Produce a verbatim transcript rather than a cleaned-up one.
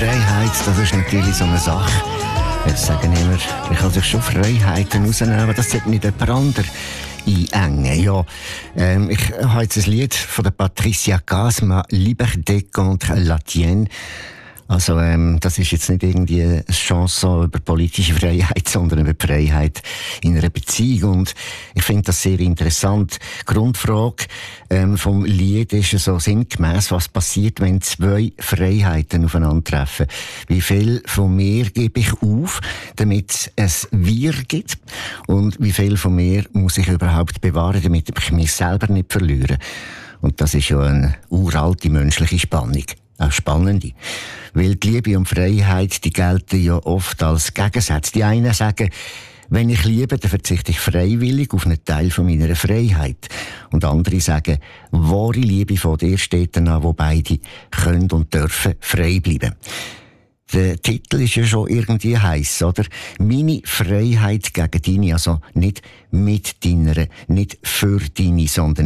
Freiheit, das ist natürlich so eine Sache. Ich sage immer, ich kann sich schon Freiheiten rausnehmen, aber das sollte nicht jemand anderes einengen. Ja, ähm, ich habe jetzt ein Lied von der Patricia Cass, «Ma liberté contre la tienne». Also ähm, das ist jetzt nicht irgendwie eine Chanson über politische Freiheit, sondern über die Freiheit in einer Beziehung. Und ich finde das sehr interessant. Die Grundfrage ähm, vom Lied ist so sinngemäss, was passiert, wenn zwei Freiheiten aufeinandertreffen. Wie viel von mir gebe ich auf, damit es Wir gibt? Und wie viel von mir muss ich überhaupt bewahren, damit ich mich selber nicht verliere? Und das ist ja eine uralte menschliche Spannung. Auch spannende. Weil die Liebe und Freiheit, die gelten ja oft als Gegensätze. Die einen sagen, wenn ich liebe, dann verzichte ich freiwillig auf einen Teil von meiner Freiheit. Und andere sagen, wahre Liebe von dir steht dann an, wo beide können und dürfen frei bleiben. Der Titel ist ja schon irgendwie heiß, oder? Meine Freiheit gegen deine, also nicht mit deiner, nicht für deine, sondern